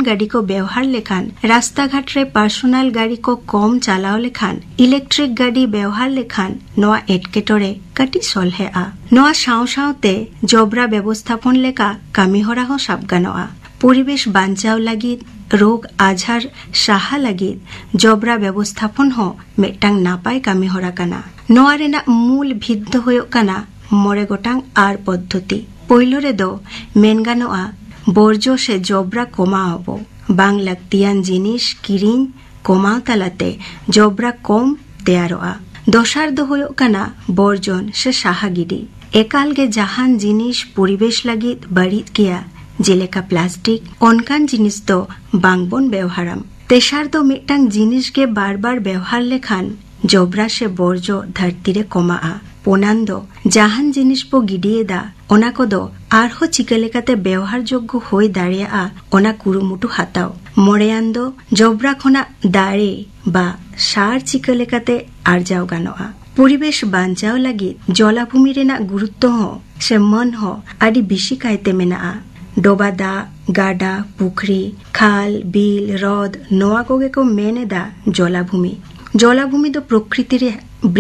गाड़ी को व्यवहार लेखान रास्ता घाट रे पर्सनल गाड़ी को कम चलाओ लेखान इलेक्ट्रिक गाड़ी व्यवहार लेखान नोआ एटकेटोरे कटी सलहे आ नोआ साव सावते जबरा व्यवस्थापन लेका कामी होरा हो साब गानोआ परिवेश बांचाव लागिद रोग आजार साहा लागिद जबरा व्यवस्थापन हो मेटांग नापाय कामी होरा काना नोआ रेना मूल भिद्ध होयो काना मोरे गोटांग आर पद्धति पहलो रे दो मेन गानोआ बर्जो से जबरा कमाओबो बांग लाक्तियान जिनिस किरिंग कमाओ तालाते जबरा कम तेयारोआ दोसार दो होयो काना बर्जन से साहा गिडी एकाल गे जहान जिनिस परिवेश लागिद बाड़िद किया जेलेका प्लास्टिक अनकान जिनिस दो बांगबन व्यवहारम तेसार दो मिटांग जिनिस के बार बार व्यवहार लेखान जबरा से बर्जो धरती रे कमाआ पोनान दो जहान जिनिस बो गिडिए दा ओना कोदो आरहो चिका लेकाते व्यवहार योग्य होय दाड़ियाआ ओना कुरुमुटु हाताओ मोरेयान दो जबरा खना दाड़े बा सार चिका लेकाते आरजाओ गानोआ परिवेश बांचाओ लागी जलाभूमि रेना गुरुत्व हो से मन हो आदि बिशी कायते मेनाआ डोबा दा गाडा पुखरी खाल बिल ह्रद नोआ कोगे को मेने दा जलाभूमि दो प्रकृति रे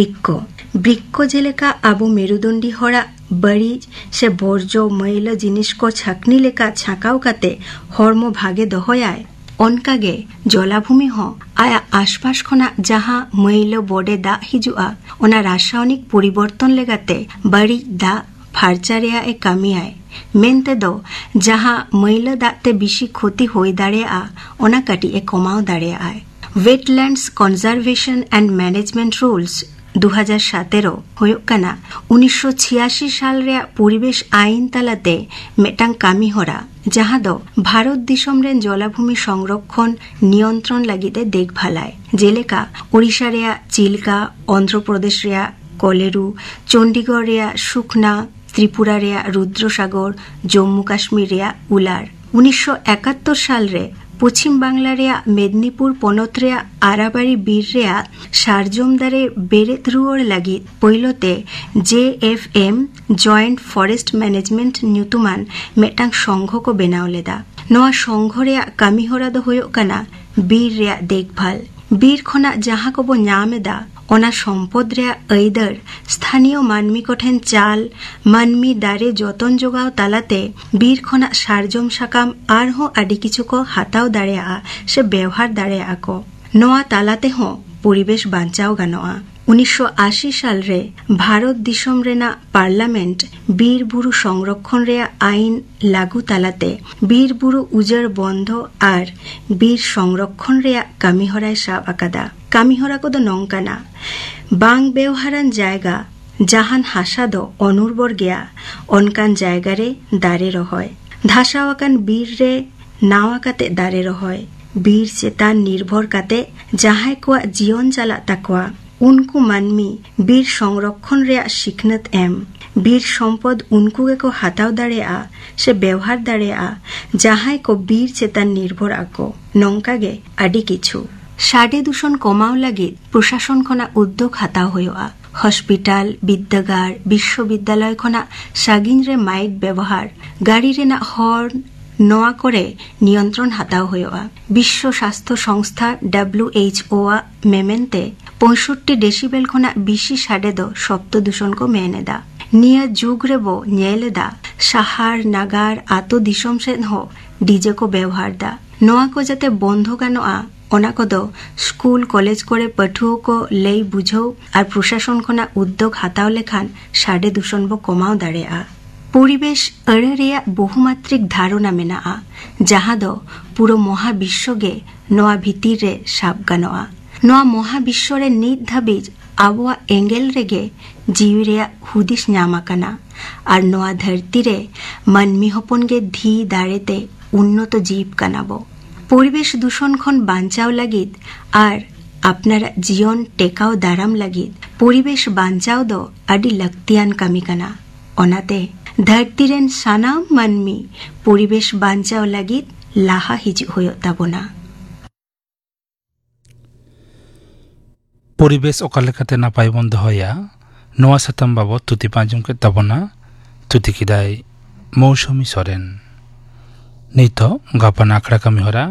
बृक्ष जेलेका आबो मेरुदंडी हरा बड़ीज से बर्जो मैल जिनिस को छाकनी लेका छाकाव काते हर्म भागे दहयाय अनकागे जलाभूमि हो आया आसपास खना जहां मैल बडे दा हिजुआ ओना रासायनिक परिवर्तन लेगाते बड़ी दा फार्चा रेया ए कामी आय मेनते दो जहां मैल दाते बिशी क्षति होय दाड़ेया ओना काटी ए कमाओ दाड़ेया आय wetlands conservation and management rules 2017 होयोग काना 1986 साल रे परिवेश आईन तालाते मेटांग कामी होरा जहां दो भारत दिसम रेन जलाभूमि संरक्षण नियंत्रण लागिदे देखभालाय जेलेका ओडिशा रे चिल्का आंध्र प्रदेश रे कोलेरू चंडीगढ़ रे सुखना त्रिपुरा रे रुद्रसागर जम्मू काश्मीर रे उलार 1971 साल रे पश्चिम बांगला रे मेदिनीपुर पनत रे आराबाड़ी बीर रे सारजमदारे बेरेत रुआर लागी पहलोते JFM जॉइंट फॉरेस्ट मैनेजमेंट न्यूतुमान मेटांग संघ को बनाव लेदा नोआ संघ रे कामी होरा दो होयो काना बीर रे देखभाल बीर खना जहां को बो नामेदा ओना सम्पद रे ऐदर स्थानीय मानमी कोठेन चाल मानमी दारे जतन जोगाव तालाते बीर खना सारजम साकाम आरहो आदि किछु को हाताव दाड़ेया से व्यवहार दाड़ेया को नोआ तालाते हो परिवेश बांचाव गानोआ 1980 साल रे भारत दिसम रेना पार्लामेंट बीर बुरु संरक्षण रे आईन लागू तालाते बीर बुरु उजर बंध और बीर संरक्षण रे कामी होराय साब आकादा कामी होरा को दो नंकाना बांग व्यवहारान जायगा जहान हासा दो अनुर्बर गया अनकान जायगा रे दारे रहोय धासावाकान बीर रे नावा काते दारे रहोय बीर चेतान निर्भर काते जहाय को जीवन चला ताकवा उनको मानमी बीर संरक्षण रे सिखनत एम बीर सम्पद उनको के को हाताव दाड़ेया से व्यवहार दाड़ेया जहाय को बीर चेतान निर्भर आको नंकागे आदि किछु साडे दूषण कमाओ लागी प्रशासन खना उद्योग हाताव होयोआ हॉस्पिटल विद्यागार विश्वविद्यालय खना सागिन रे माइक व्यवहार गाड़ी रेना हर्न नोआ करे नियंत्रण हाताव होयोआ विश्व स्वास्थ्य संस्था WHO मेमेनते 65 डेसिबेल खना बिशी साडे दो शब्द दूषण को मेनेदा निया जुग रे बो नेलेदा शहर नगर आतो दिसम से हो डीजे को व्यवहार दा नोआ को जाते बंधो गानोआ ओना को दो स्कूल कॉलेज करे पठुओ को लई बुझो और प्रशासन खना उद्योग हाताव लेखान साडे दूषण बो कमाओ दाड़ेया परिवेश अरे रेया बहुमात्रिक धारणा मेनाआ जहां दो पुरो महाविश्व गे नोआ भितिर रे साब गानोआ नोआ महाविश्व रे नित धाबिज आबोआ एंगेल रेगे जीव रे हुदिस नामा काना और नोआ धरती रे मानमी हपन गे धी दाड़ेते उन्नत जीव कानाबो परिवेश दूषण खन बांचाव लागिद और आपनारा जीवन टेकाव दाराम लागिद परिवेश बांचाव दो आदि लक्तियान कामी काना ओनाते धरती रेन सानाम मानमी परिवेश बांचाव लागिद लाहा हिजु होयो ताबोना परिवेश ओकालेकाते नापाय बन दोहया नोआ साताम बाबद तुति पांजुम के ताबोना तुति किदाय मौसुमी सोरेन नितो गापा नाखड़ा कामी होरा